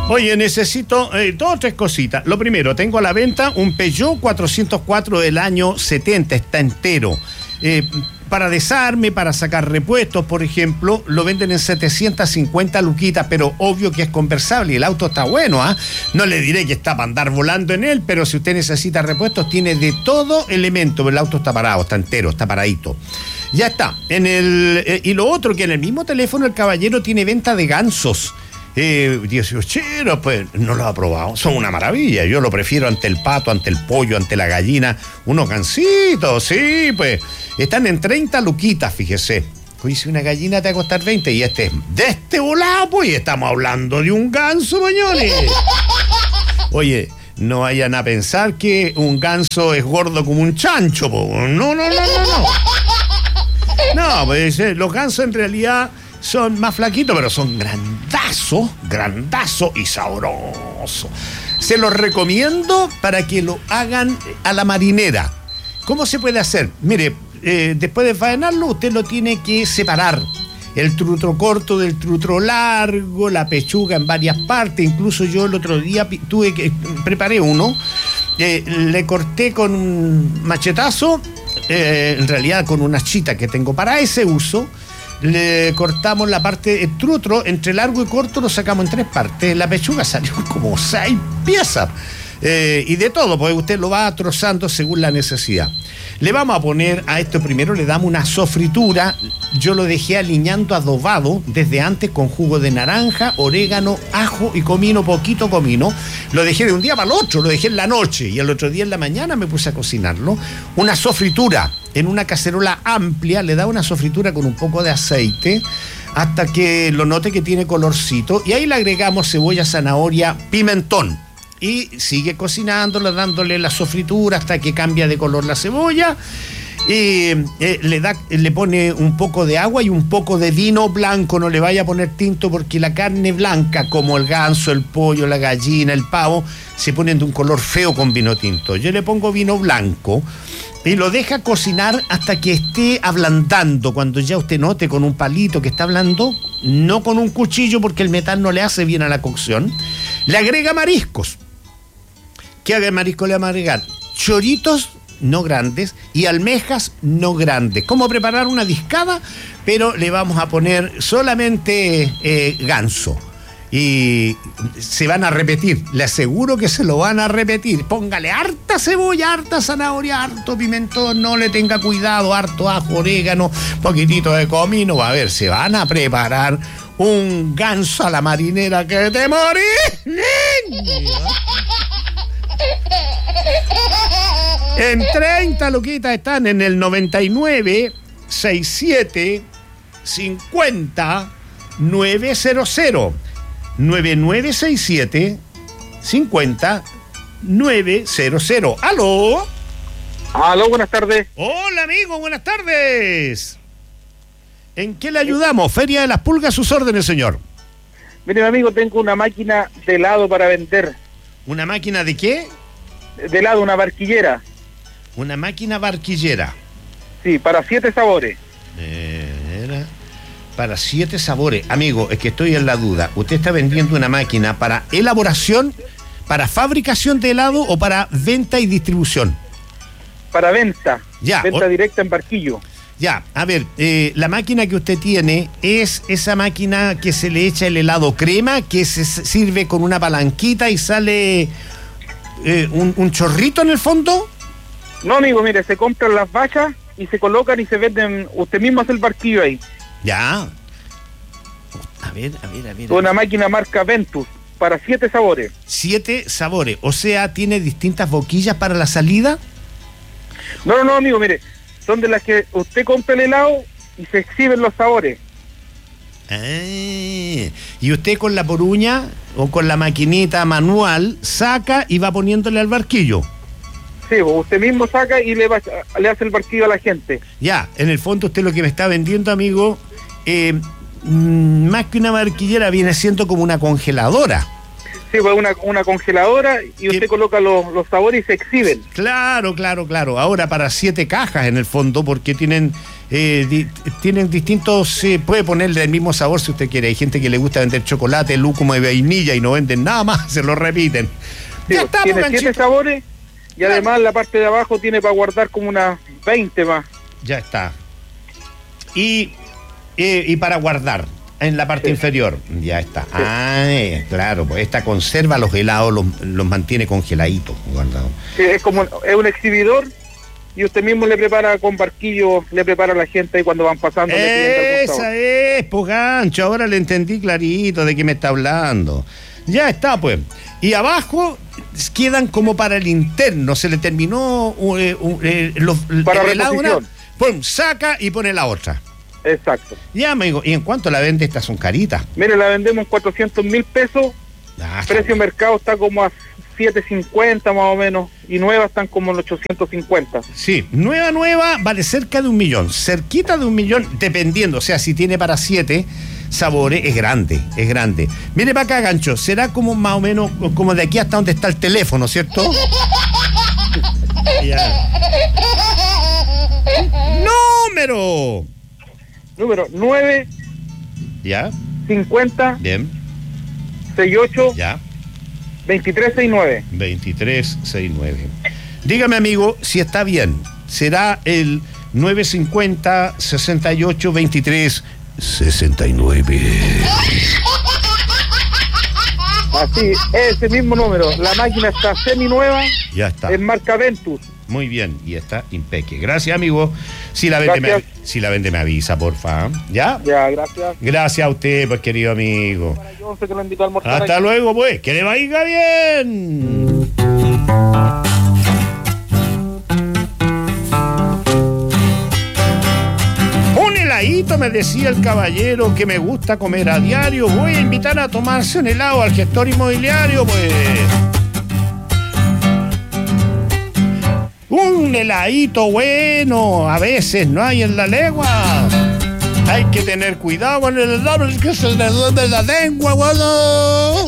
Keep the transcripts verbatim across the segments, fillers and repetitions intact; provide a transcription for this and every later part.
Oye, necesito eh, dos o tres cositas. Lo primero, tengo a la venta un Peugeot cuatrocientos cuatro del año setenta, está entero. Eh, para desarme, para sacar repuestos, por ejemplo, lo venden en setecientas cincuenta luquitas, pero obvio que es conversable y el auto está bueno, ¿ah? ¿eh? No le diré que está para andar volando en él, pero si usted necesita repuestos, tiene de todo elemento. El auto está parado, está entero, está paradito. Ya está. En el, eh, y lo otro, que en el mismo teléfono el caballero tiene venta de gansos. Eh, dieciochero, pues no lo ha probado, son una maravilla. Yo lo prefiero ante el pato, ante el pollo, ante la gallina. Unos gansitos, sí, pues están en treinta luquitas, fíjese. Oye, si una gallina te va a costar veinte y este es de este volado, pues estamos hablando de un ganso, señores. Oye, no vayan a pensar que un ganso es gordo como un chancho, pues. No, no, no, no, no. No, pues los gansos en realidad son más flaquitos, pero son grandazos, grandazos y sabrosos. Se los recomiendo para que lo hagan a la marinera. ¿Cómo se puede hacer? Mire, eh, después de faenarlo, usted lo tiene que separar. El trutro corto del trutro largo, la pechuga en varias partes. Incluso yo el otro día tuve que preparé uno. Eh, le corté con un machetazo, eh, en realidad con una chita que tengo para ese uso. Le cortamos la parte del trutro, entre largo y corto lo sacamos en tres partes. La pechuga salió como seis piezas. Eh, y de todo, porque usted lo va trozando según la necesidad. Le vamos a poner a esto primero, le damos una sofritura. Yo lo dejé aliñando adobado desde antes con jugo de naranja, orégano, ajo y comino, poquito comino. Lo dejé de un día para el otro, lo dejé en la noche y el otro día en la mañana me puse a cocinarlo. Una sofritura en una cacerola amplia, le da una sofritura con un poco de aceite hasta que lo note que tiene colorcito y ahí le agregamos cebolla, zanahoria, pimentón. Y sigue cocinándolo, dándole la sofritura hasta que cambia de color la cebolla. Y eh, le, da, le pone un poco de agua y un poco de vino blanco. No le vaya a poner tinto porque la carne blanca, como el ganso, el pollo, la gallina, el pavo, se ponen de un color feo con vino tinto. Yo le pongo vino blanco y lo deja cocinar hasta que esté ablandando. Cuando ya usted note con un palito que está blando, no con un cuchillo porque el metal no le hace bien a la cocción, le agrega mariscos. ¿Qué marisco le vamos a agregar? Choritos no grandes y almejas no grandes. ¿Cómo preparar una discada? Pero le vamos a poner solamente eh, ganso. Y se van a repetir, le aseguro que se lo van a repetir. Póngale harta cebolla, harta zanahoria, harto pimentón, no le tenga cuidado, harto ajo, orégano, poquitito de comino. A ver, se van a preparar un ganso a la marinera que te morís. En treinta luquitas están en el noventa y nueve, sesenta y siete, cincuenta, novecientos. nueve nueve seis siete, cincuenta, novecientos. ¿Aló? Aló, buenas tardes. Hola, amigo, buenas tardes. ¿En qué le ayudamos? Feria de las Pulgas, sus órdenes, señor. Mire, amigo, tengo una máquina de helado para vender. ¿Una máquina de qué? De helado, una barquillera. Una máquina barquillera. Sí, para siete sabores. Era para siete sabores. Amigo, es que estoy en la duda. ¿Usted está vendiendo una máquina para elaboración, para fabricación de helado o para venta y distribución? Para venta. Ya. Venta o... directa en barquillo. Ya, a ver, eh, la máquina que usted tiene es esa máquina que se le echa el helado crema, que se sirve con una palanquita y sale eh, un, un chorrito en el fondo. No, amigo, mire, se compran las vallas y se colocan y se venden. Usted mismo hace el barquillo ahí. Ya. A ver, a ver, a ver. Una máquina marca Ventus para siete sabores. Siete sabores, o sea, ¿tiene distintas boquillas para la salida? No, no, no, amigo, mire, son de las que usted compra el helado y se exhiben los sabores. Ah, y usted con la poruña o con la maquinita manual saca y va poniéndole al barquillo. Sí, usted mismo saca y le, va, le hace el barquillo a la gente. Ya, en el fondo usted lo que me está vendiendo, amigo, eh, más que una barquillera viene siendo como una congeladora. Sí, pues una, una congeladora y usted ¿Qué? coloca los, los sabores y se exhiben. Claro, claro, claro. Ahora para siete cajas en el fondo, porque tienen eh, di, tienen distintos, eh, puede ponerle el mismo sabor si usted quiere. Hay gente que le gusta vender chocolate, lúcuma y vainilla y no venden nada más, se lo repiten. Sí, Ya pues, estamos, tiene Ganchito. siete sabores y Claro. además la parte de abajo tiene para guardar como unas veinte más. Ya está. Y, eh, y para guardar en la parte Sí. inferior, ya está. Ah, eh, claro, pues esta conserva los helados, los, los mantiene congeladitos, guardados. Sí, es como es un exhibidor y usted mismo le prepara con barquillo, le prepara a la gente ahí cuando van pasando. le piden de algún sabor. Esa es, pues Gancho, ahora le entendí clarito de qué me está hablando. Ya está, pues. Y abajo quedan como para el interno, se le terminó eh, eh, los, Para el helado, una, reposición. pum, saca y pone la otra. Exacto. Ya, amigo, ¿y en cuánto la vende? Estas son caritas. Mire, la vendemos en cuatrocientos mil pesos, Ah, está precio bien. mercado está como a siete cincuenta más o menos, y nuevas están como en ochocientos cincuenta. Sí, nueva, nueva, vale cerca de un millón, cerquita de un millón, dependiendo, o sea, si tiene para siete sabores, es grande, es grande. Mire para acá, Gancho, será como más o menos, como de aquí hasta donde está el teléfono, ¿cierto? Ya. ¡Número! Número nueve Ya, cincuenta bien, sesenta y ocho ya, veintitrés sesenta y nueve. veintitrés sesenta y nueve. Dígame, amigo, si está bien, será el nueve cincuenta sesenta y ocho veintitrés sesenta y nueve. Así, ese mismo número. La máquina está semi nueva, Ya está. en marca Ventus. Muy bien, y está impeque. Gracias, amigo. Si la vende, me, Gracias. si la vende me avisa, porfa. ¿Ya? Ya, gracias. Gracias a usted, pues, querido amigo. Para yo sé que lo invito a almorzar. Hasta aquí. luego, pues. Que le vaya bien. Un heladito, me decía el caballero, que me gusta comer a diario. Voy a invitar a tomarse un helado al gestor inmobiliario, pues. Un heladito bueno, a veces no hay en la legua. Hay que tener cuidado con el helado, el que se le duele la lengua, bueno.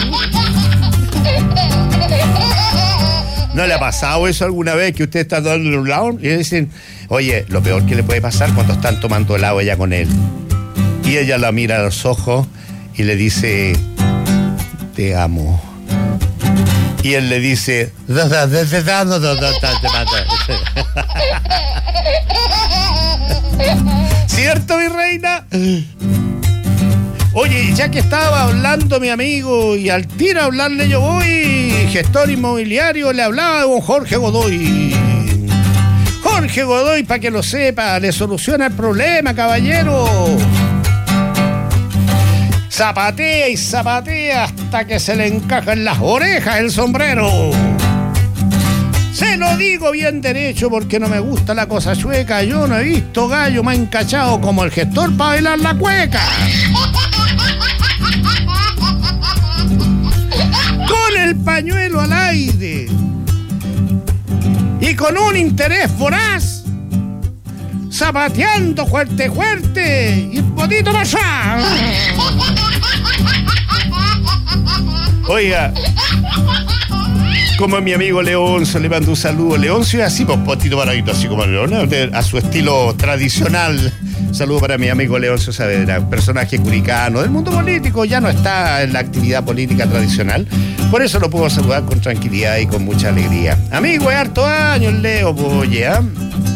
¿No le ha pasado eso alguna vez que usted está dando un helado y le dicen, oye, lo peor que le puede pasar cuando están tomando helado ella con él? Y ella la mira a los ojos y le dice, te amo. Y él le dice, ¿cierto, mi reina? Oye, ya que estaba hablando mi amigo y al tiro a hablarle yo voy, gestor inmobiliario, le hablaba de don Jorge Godoy. Jorge Godoy, para que lo sepa, le soluciona el problema, caballero. Zapatea y zapatea hasta que se le encaja en las orejas el sombrero. Se lo digo bien derecho porque no me gusta la cosa chueca. Yo no he visto gallo más encachado como el gestor para bailar la cueca. Con el pañuelo al aire y con un interés voraz, zapateando fuerte, fuerte y un poquito más allá. Oiga, como mi amigo Leoncio, le mando un saludo. Leoncio es así, pues, potito paradito, así como León, a su estilo tradicional. Saludo para mi amigo Leoncio Saavedra, personaje curicano del mundo político, ya no está en la actividad política tradicional. Por eso lo puedo saludar con tranquilidad y con mucha alegría. Amigo, es harto años, Leo, oye, ¿eh?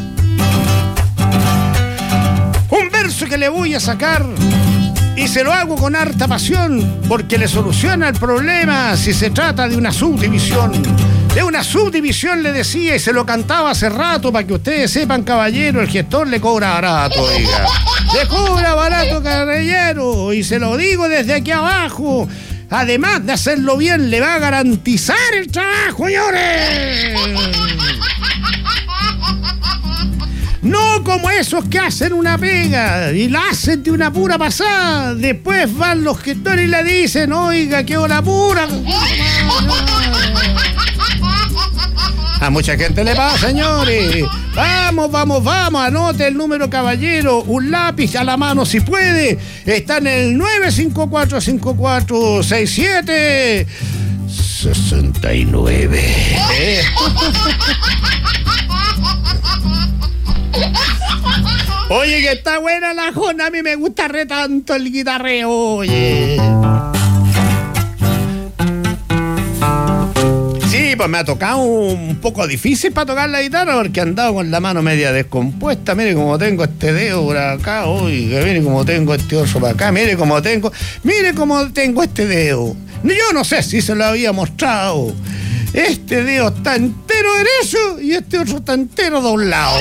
Un verso que le voy a sacar y se lo hago con harta pasión porque le soluciona el problema si se trata de una subdivisión. De una subdivisión le decía y se lo cantaba hace rato para que ustedes sepan, caballero, el gestor le cobra barato, oiga. Le cobra barato, caballero, y se lo digo desde aquí abajo. Además de hacerlo bien, le va a garantizar el trabajo, señores. No como esos que hacen una pega y la hacen de una pura pasada. Después van los gestores y le dicen, oiga, qué hora pura. A mucha gente le pasa, señores. Vamos, vamos, vamos. Anote el número, caballero. Un lápiz a la mano si puede. Está en el nueve cinco cuatro cinco cuatro seis siete sesenta y nueve. ¿Eh? Oye, que está buena la jona. A mí me gusta re tanto el guitarreo. Oye. Sí, pues me ha tocado un poco difícil para tocar la guitarra porque he andado con la mano media descompuesta. Mire cómo tengo este dedo por acá, oiga, mire cómo tengo este oso para acá, mire cómo tengo, mire cómo tengo este dedo. Yo no sé si se lo había mostrado. Este dedo está entero derecho y este otro está entero doblado.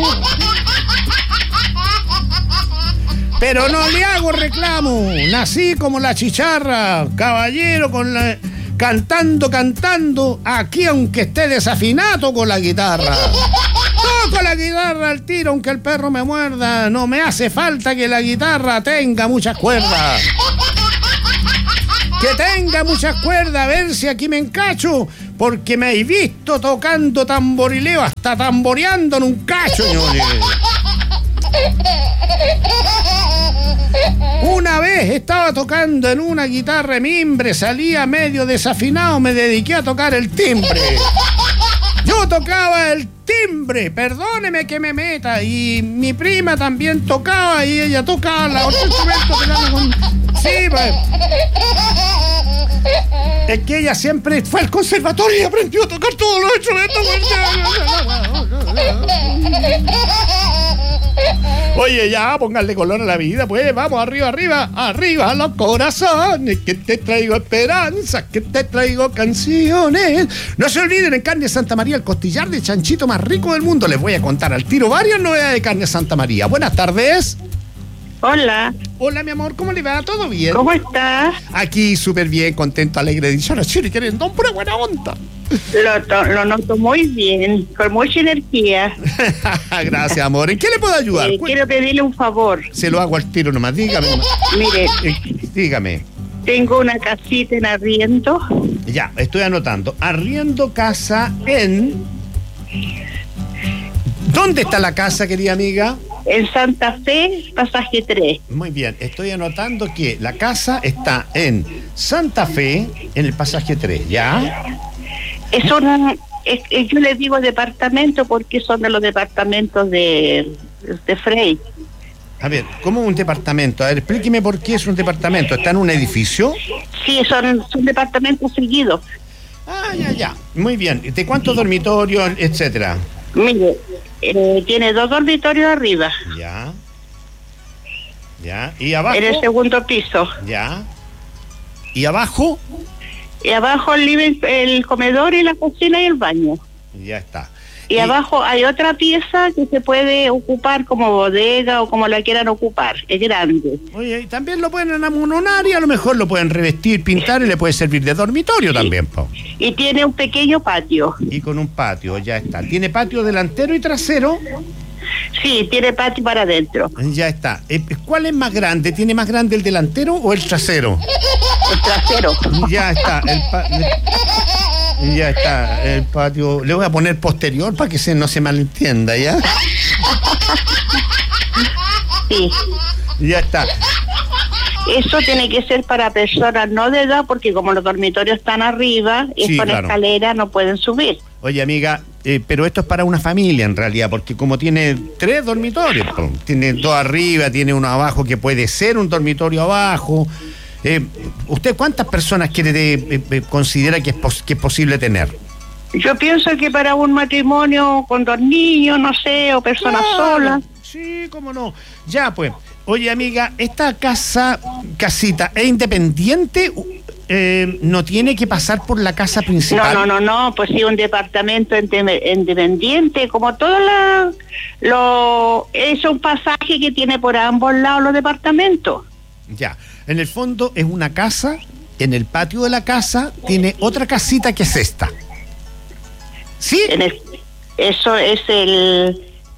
Pero no le hago reclamo. Nací como la chicharra, caballero, con la... Cantando, cantando, aquí aunque esté desafinado con la guitarra. Toco la guitarra al tiro aunque el perro me muerda. No me hace falta que la guitarra tenga muchas cuerdas. Que tenga muchas cuerdas, a ver si aquí me encacho. Porque me he visto tocando tamborileo, hasta tamboreando en un cacho, señores. Una vez estaba tocando en una guitarra de mimbre, salía medio desafinado, me dediqué a tocar el timbre. Yo tocaba el timbre, perdóneme que me meta, y mi prima también tocaba y ella tocaba la otro instrumento que la con... Sí, pues. Es que ella siempre fue al conservatorio y aprendió a tocar todos los instrumentos. Oye, ya, pónganle color a la vida, pues, vamos, arriba, arriba, arriba los corazones, que te traigo esperanzas, que te traigo canciones. No se olviden, en Carne Santa María, el costillar de chanchito más rico del mundo. Les voy a contar al tiro varias novedades de Carne Santa María. Buenas tardes. Hola. Hola, mi amor, ¿cómo le va? ¿Todo bien? ¿Cómo estás? Aquí súper bien, contento, alegre, dichoso, chile, queriendo, pura buena onda. Lo, to, lo noto muy bien, con mucha energía. Gracias, amor. ¿En qué le puedo ayudar? Eh, quiero pedirle un favor. Se lo hago al tiro nomás, dígame. Mire, eh, dígame. Tengo una casita en arriendo. Ya, estoy anotando. Arriendo casa en... ¿Dónde está la casa, querida amiga? En Santa Fe, pasaje tres. Muy bien, estoy anotando que la casa está en Santa Fe, en el pasaje tres, ¿ya? Es una, es, es, yo les digo departamento porque son de los departamentos de, de Frey. A ver, ¿cómo un departamento? A ver, explíqueme por qué es un departamento. ¿Está en un edificio? Sí, son, son departamentos seguidos. Ah, ya, ya. Muy bien. ¿De cuántos dormitorios, etcétera? Mire, eh, tiene dos dormitorios arriba. Ya. Ya. ¿Y abajo? En el segundo piso. Ya. ¿Y abajo? Y abajo el living, el comedor y la cocina y el baño. Ya está. Y, y abajo hay otra pieza que se puede ocupar como bodega o como la quieran ocupar. Es grande. Oye, y también lo pueden amononar y a lo mejor lo pueden revestir, pintar y le puede servir de dormitorio, sí. También, po. Y tiene un pequeño patio. Y con un patio, ya está. ¿Tiene patio delantero y trasero? Sí, tiene patio para adentro. Ya está. ¿Cuál es más grande? ¿Tiene más grande el delantero o el trasero? El trasero. Ya está. El pa- ya está. El patio. Le voy a poner posterior para que se, no se malentienda, ¿ya? Sí. Ya está. Eso tiene que ser para personas no de edad, porque como los dormitorios están arriba, y sí, con claro. Escalera no pueden subir. Oye, amiga, eh, pero esto es para una familia en realidad, porque como tiene tres dormitorios, pues, tiene dos arriba, tiene uno abajo que puede ser un dormitorio abajo. Eh, ¿Usted cuántas personas quiere de, eh, eh, considera que es, pos- que es posible tener? Yo pienso que para un matrimonio con dos niños, no sé, o personas Claro, solas. Sí, cómo no. Ya, pues. Oye, amiga, ¿esta casa, casita, es independiente? Eh, ¿No tiene que pasar por la casa principal? No, no, no, no, pues sí, un departamento independiente, como todo la, lo, es un pasaje que tiene por ambos lados los departamentos. Ya, en el fondo es una casa, en el patio de la casa tiene otra casita que es esta. ¿Sí? En el, eso es el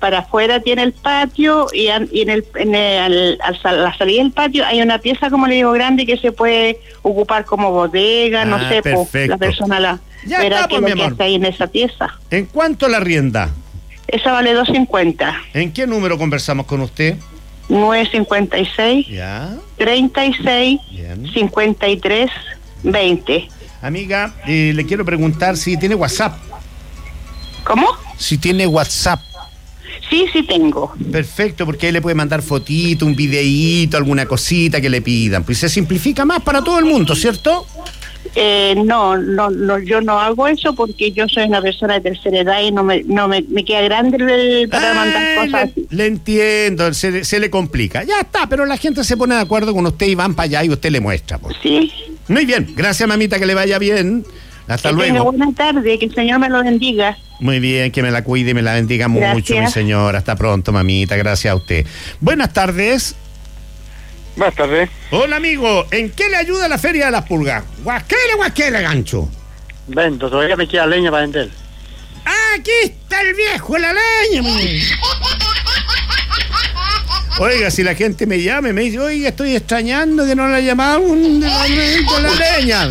para afuera tiene el patio y, an, y en el, en el al, al, la salida del patio hay una pieza, como le digo, grande que se puede ocupar como bodega, ah, no sé, po, la persona la ya verá está, que pues, lo que está ahí en esa pieza. ¿En cuánto la rienda? Esa vale dos cincuenta. ¿En qué número conversamos con usted? nueve cincuenta y seis, ya. treinta y seis, cincuenta y tres, veinte. Amiga, eh, le quiero preguntar si tiene WhatsApp. ¿Cómo? Si tiene WhatsApp. Sí, sí tengo. Perfecto, porque ahí le puede mandar fotito, un videíto, alguna cosita que le pidan. Pues se simplifica más para todo el mundo, ¿cierto? Eh, no, no, no, yo no hago eso porque yo soy una persona de tercera edad y no me, no me, me queda grande el, para ah, mandar cosas así. Le, le entiendo, se, se le complica. Ya está, pero la gente se pone de acuerdo con usted y van para allá y usted le muestra. Pues. Sí. Muy bien, gracias mamita, que le vaya bien. Hasta que luego. Buenas tardes, que el Señor me lo bendiga. Muy bien, que me la cuide y me la bendiga gracias. Mucho, mi señor. Hasta pronto, mamita, gracias a usted. Buenas tardes. Buenas tardes. Hola, amigo. ¿En qué le ayuda la Feria de las Pulgas? Guasquele, guasquele, gancho. Vendo, todavía me queda leña para vender. Ah, aquí está el viejo, la leña. Oiga, si la gente me llama y me dice, oiga, estoy extrañando que no la llamamos de la, de la leña.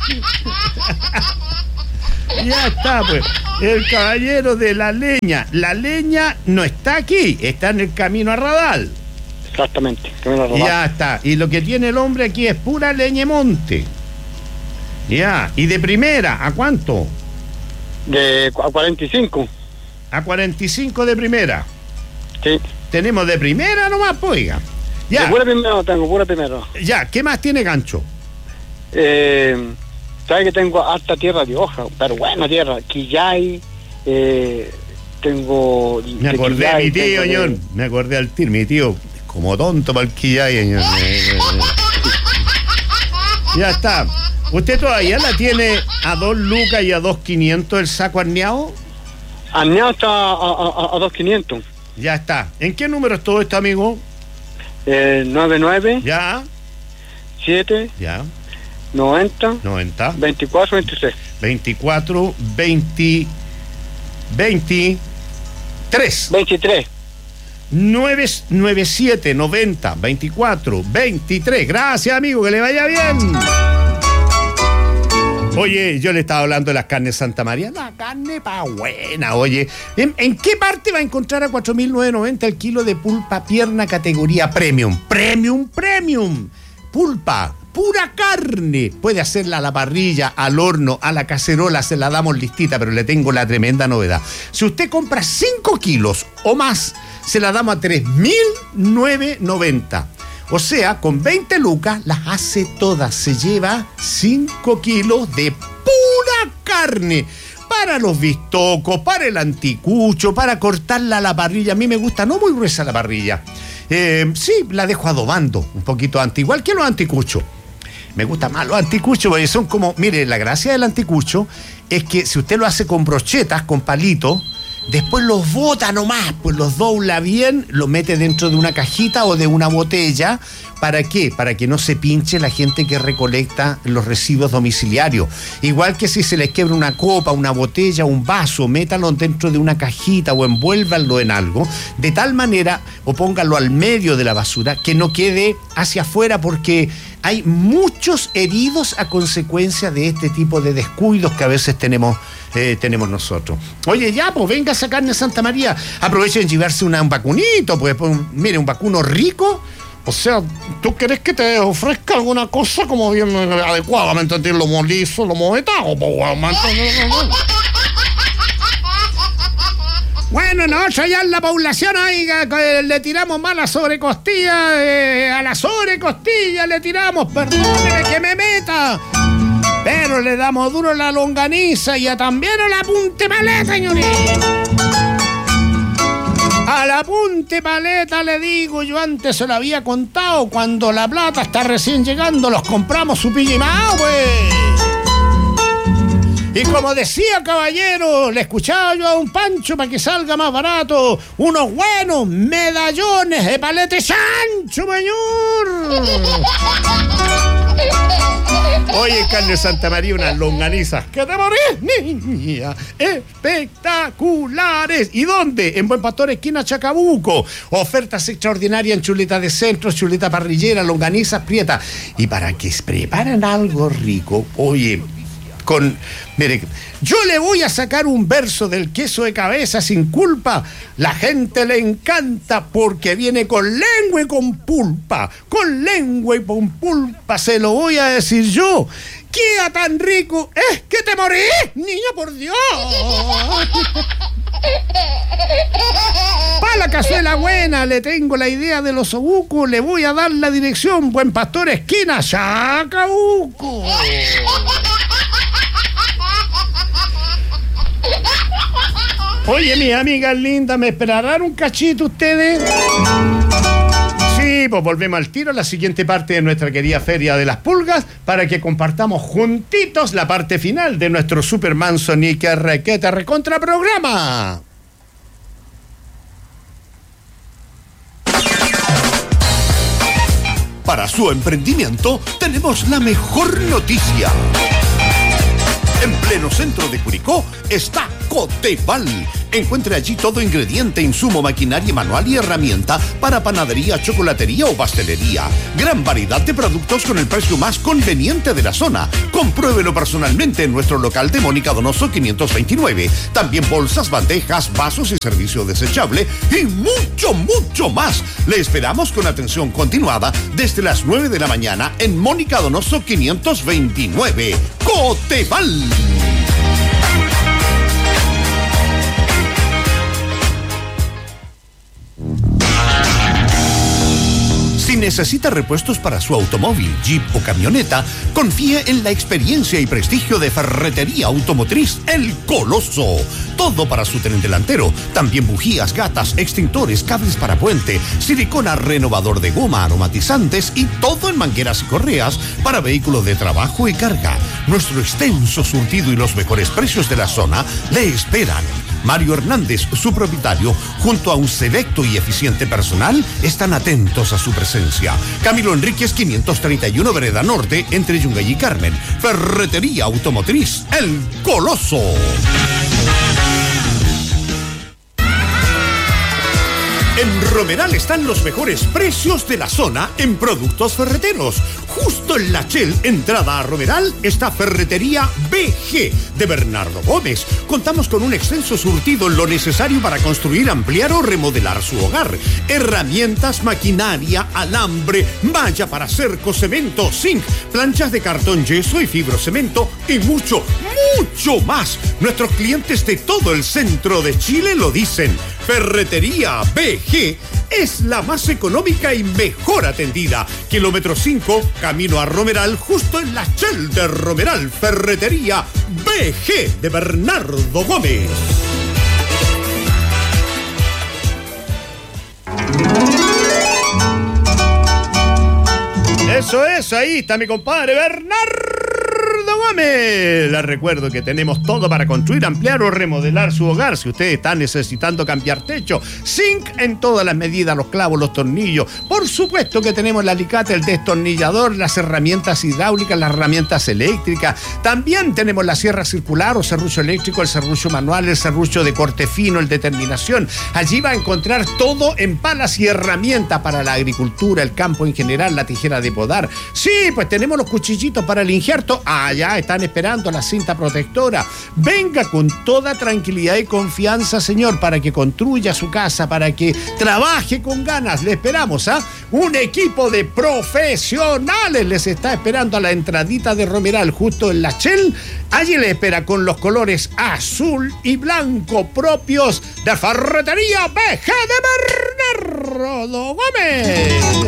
Ya está, pues. El caballero de la leña. La leña no está aquí, está en el camino a Radal. Exactamente, camino a Radal. Ya está. Y lo que tiene el hombre aquí es pura leña monte. Ya. ¿Y de primera? ¿A cuánto? De a cuarenta y cinco. A cuarenta y cinco de primera. Sí. Tenemos de primera nomás, pues, oiga. Ya. De pura primera no tengo, pura primera. Ya, ¿qué más tiene gancho? Eh, sabes que tengo harta tierra de hoja, pero buena tierra, quillay, eh, tengo... Me acordé de mi tío, señor, de... me acordé al tío, mi tío, como tonto para el quillay, señor. Ya está. ¿Usted todavía la tiene a dos lucas y a dos quinientos el saco arneado? Arneado está a, a, a dos quinientos. Ya está. ¿En qué número es todo esto, amigo? Eh, nueve nueve. Ya. siete. Ya. noventa. noventa. veinticuatro veintiséis. veinticuatro veinte. veintitrés. veintitrés. nueve nueve siete noventa veinticuatro veintitrés. Gracias, amigo, que le vaya bien. Oye, yo le estaba hablando de las carnes Santa María. La carne pa' buena, oye. ¿En, ¿En qué parte va a encontrar a cuatro mil novecientos noventa el kilo de pulpa pierna categoría premium? Premium, premium. Pulpa, pura carne. Puede hacerla a la parrilla, al horno, a la cacerola, se la damos listita, pero le tengo la tremenda novedad. Si usted compra cinco kilos o más, se la damos a tres mil novecientos noventa. O sea, con veinte lucas las hace todas. Se lleva cinco kilos de pura carne. Para los bistocos, para el anticucho, para cortarla a la parrilla. A mí me gusta, no muy gruesa la parrilla. Eh, sí, la dejo adobando un poquito antes, igual que los anticuchos. Me gusta más los anticuchos porque son como... Mire, la gracia del anticucho es que si usted lo hace con brochetas, con palitos, después los bota nomás, pues los dobla bien, los mete dentro de una cajita o de una botella. ¿Para qué? Para que no se pinche la gente que recolecta los residuos domiciliarios. Igual que si se les quiebra una copa, una botella, un vaso, métanlo dentro de una cajita o envuélvanlo en algo, de tal manera, o pónganlo al medio de la basura, que no quede hacia afuera, porque hay muchos heridos a consecuencia de este tipo de descuidos que a veces tenemos eh, tenemos nosotros. Oye, ya, pues venga esa carne Santa María. Aprovechen de llevarse una, un vacunito, pues, pues mire, un vacuno rico. O sea, ¿tú querés que te ofrezca alguna cosa como bien adecuada? ¿Me entendés? Lo molizo, lo movetado. Bueno, nosotros ya en la población, oiga, le tiramos más a la sobrecostilla, eh, a la sobrecostilla le tiramos, perdóneme que me meta, pero le damos duro a la longaniza y a también a la punte paleta, señorita. A la punte paleta le digo, yo antes se lo había contado, cuando la plata está recién llegando, los compramos su pillimao, pues. Y como decía caballero, le escuchaba yo a un Pancho para que salga más barato, unos buenos medallones de palete Sancho, señor. Oye, carne Santa María, unas longanizas. ¡Que te morís, niña! ¡Espectaculares! ¿Y dónde? En Buen Pastor, esquina Chacabuco. Ofertas extraordinarias en chuleta de centro, chuleta parrillera, longanizas prietas. Y para que preparan algo rico, oye, con... Mire, yo le voy a sacar un verso del queso de cabeza sin culpa. La gente le encanta porque viene con lengua y con pulpa. Con lengua y con pulpa, se lo voy a decir yo. ¡Queda tan rico! ¡Es que te morís, niña, por Dios! Para la cazuela buena le tengo la idea de los osobucos. Le voy a dar la dirección. Buen Pastor, esquina Chacabuco. Oye, mis amigas lindas, ¿me esperarán un cachito ustedes? Sí, pues volvemos al tiro a la siguiente parte de nuestra querida Feria de las Pulgas para que compartamos juntitos la parte final de nuestro Super Manso Nique Requeta Recontra programa. Para su emprendimiento tenemos la mejor noticia. En pleno centro de Curicó está Coteval. Encuentre allí todo ingrediente, insumo, maquinaria manual y herramienta para panadería, chocolatería o pastelería. Gran variedad de productos con el precio más conveniente de la zona. Compruébelo personalmente en nuestro local de Mónica Donoso quinientos veintinueve. También bolsas, bandejas, vasos y servicio desechable y mucho, mucho más. Le esperamos con atención continuada desde las nueve de la mañana en Mónica Donoso quinientos veintinueve. Coteval. Si necesita repuestos para su automóvil, jeep o camioneta, confíe en la experiencia y prestigio de Ferretería Automotriz El Coloso. Todo para su tren delantero. También bujías, gatas, extintores, cables para puente, silicona, renovador de goma, aromatizantes y todo en mangueras y correas para vehículos de trabajo y carga. Nuestro extenso surtido y los mejores precios de la zona le esperan. Mario Hernández, su propietario, junto a un selecto y eficiente personal, están atentos a su presencia. Camilo Enríquez, quinientos treinta y uno, Vereda Norte, entre Yungay y Carmen. Ferretería Automotriz El Coloso. En Romeral están los mejores precios de la zona en productos ferreteros. Justo en la Shell, entrada a Romeral, está Ferretería B G de Bernardo Gómez. Contamos con un extenso surtido en lo necesario para construir, ampliar o remodelar su hogar. Herramientas, maquinaria, alambre, malla para cerco, cemento, zinc, planchas de cartón, yeso y fibrocemento y mucho, mucho más. Nuestros clientes de todo el centro de Chile lo dicen. Ferretería B G es la más económica y mejor atendida. Kilómetro cinco, camino a Romeral, justo en la Shell de Romeral. Ferretería B G de Bernardo Gómez. Eso es, ahí está mi compadre Bernardo Gómez. Les recuerdo que tenemos todo para construir, ampliar o remodelar su hogar. Si usted está necesitando cambiar techo, zinc en todas las medidas, los clavos, los tornillos. Por supuesto que tenemos el alicate, el destornillador, las herramientas hidráulicas, las herramientas eléctricas. También tenemos la sierra circular o serrucho eléctrico, el serrucho manual, el serrucho de corte fino, el de terminación. Allí va a encontrar todo en palas y herramientas para la agricultura, el campo en general, la tijera de podar. Sí, pues tenemos los cuchillitos para el injerto. Allá están esperando la cinta protectora. Venga con toda tranquilidad y confianza, señor, para que construya su casa, para que trabaje con ganas. Le esperamos, ¿ah? ¿eh? Un equipo de profesionales les está esperando a la entradita de Romeral, justo en la Shell. Allí le espera con los colores azul y blanco propios de Ferretería B G de Bernardo Gómez.